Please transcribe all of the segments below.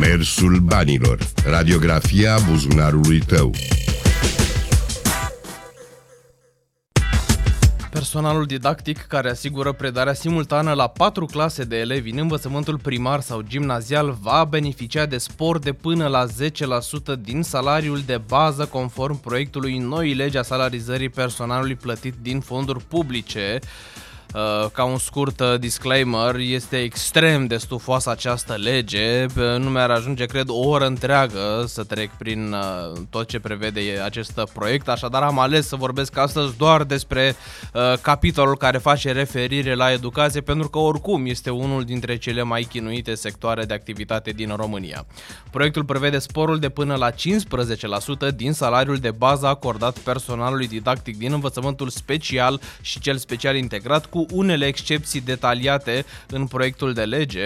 Mersul banilor. Radiografia buzunarului tău. Personalul didactic care asigură predarea simultană la 4 clase de elevi în învățământul primar sau gimnazial va beneficia de spor de până la 10% din salariul de bază conform proiectului noii legi a salarizării personalului plătit din fonduri publice. Ca un scurt disclaimer, este extrem de stufoasă această lege, nu mi-ar ajunge, cred, o oră întreagă să trec prin tot ce prevede acest proiect, așadar am ales să vorbesc astăzi doar despre capitolul care face referire la educație, pentru că oricum este unul dintre cele mai chinuite sectoare de activitate din România. Proiectul prevede sporul de până la 15% din salariul de bază acordat personalului didactic din învățământul special și cel special integrat, cu unele excepții detaliate în proiectul de lege.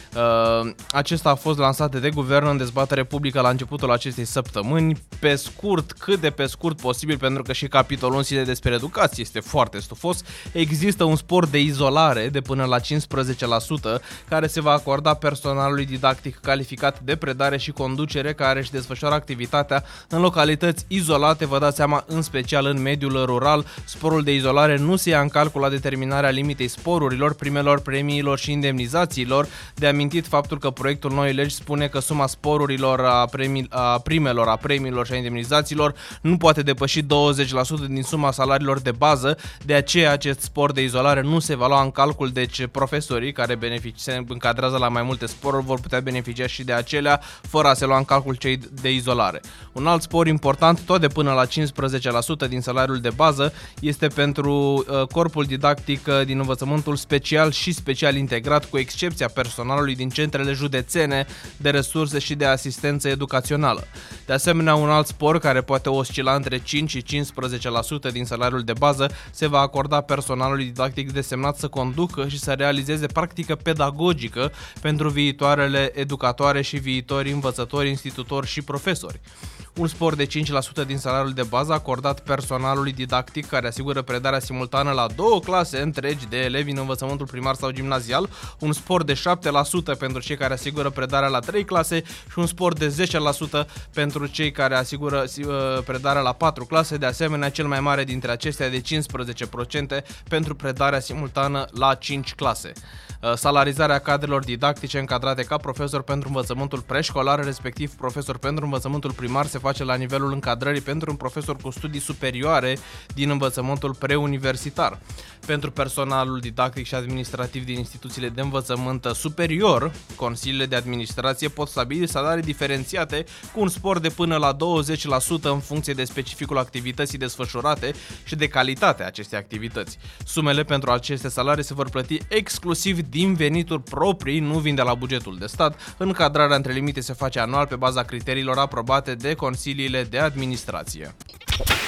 Acesta a fost lansat de guvern în dezbatere publică la începutul acestei săptămâni. Pe scurt, cât de pe scurt posibil, pentru că și capitolul în sine despre educație este foarte stufos, există un spor de izolare de până la 15% care se va acorda personalului didactic calificat de predare și conducere care își desfășoară activitatea în localități izolate, vă dați seama, în special în mediul rural. Sporul de izolare nu se ia în calcul la determinarea limitei sporurilor, primelor, premiilor și indemnizațiilor. De amintit faptul că proiectul noii legi spune că suma sporurilor, a primelor, a premiilor și a indemnizațiilor nu poate depăși 20% din suma salariilor de bază, de aceea acest spor de izolare nu se va lua în calcul, deci profesorii care se încadrează la mai multe sporuri vor putea beneficia și de acelea fără a se lua în calcul cei de izolare. Un alt spor important, tot de până la 15% din salariul de bază, este pentru corpul didactic din învățământul special și special integrat, cu excepția personalului din centrele județene de resurse și de asistență educațională. De asemenea, un alt spor care poate oscila între 5 și 15% din salariul de bază se va acorda personalului didactic desemnat să conducă și să realizeze practică pedagogică pentru viitoarele educatoare și viitori învățători, institutori și profesori. Un spor de 5% din salariul de bază acordat personalului didactic care asigură predarea simultană la 2 clase întregi de elevi în învățământul primar sau gimnazial, un spor de 7% pentru cei care asigură predarea la 3 clase și un spor de 10% pentru cei care asigură predarea la 4 clase, de asemenea cel mai mare dintre acestea de 15% pentru predarea simultană la 5 clase. Salarizarea cadrelor didactice încadrate ca profesor pentru învățământul preșcolar, respectiv profesor pentru învățământul primar, se face la nivelul încadrării pentru un profesor cu studii superioare din învățământul preuniversitar. Pentru personalul didactic și administrativ din instituțiile de învățământ superior, consiliile de administrație pot stabili salarii diferențiate cu un spor de până la 20% în funcție de specificul activității desfășurate și de calitatea acestei activități. Sumele pentru aceste salarii se vor plăti exclusiv din venituri proprii, nu vin de la bugetul de stat. Încadrarea între limite se face anual pe baza criteriilor aprobate de consiliile de administrație.